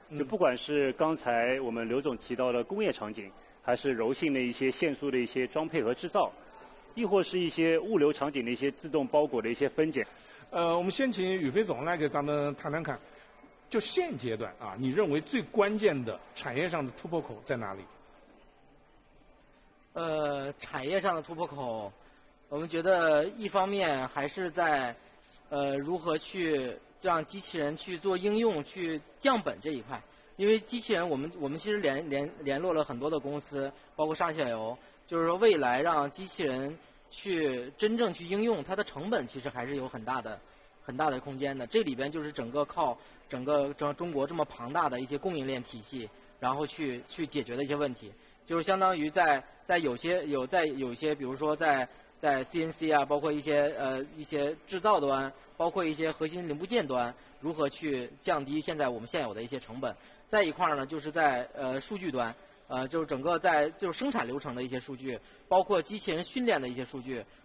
就不管是刚才我们刘总提到的工业场景，还是柔性的一些限速的一些装配和制造，亦或是一些物流场景的一些自动包裹的一些分拣。 我们先请宇飞总来给咱们谈谈看，就现阶段啊，你认为最关键的产业上的突破口在哪里？ 产业上的突破口，我们觉得一方面还是在如何去让机器人去做应用、去降本这一块。因为机器人，我们其实联络了很多的公司，包括上下游，就是说未来让机器人去真正去应用，它的成本其实还是有很大的空间的。这里边就是整个中国这么庞大的一些供应链体系，然后去解决的一些问题，就是相当于在有些，比如说在 CNC 啊，包括一些制造端，包括一些核心零部件端，如何去降低我们现有的一些成本。再一块呢，就是在数据端，就是整个就是生产流程的一些数据，包括机器人训练的一些数据，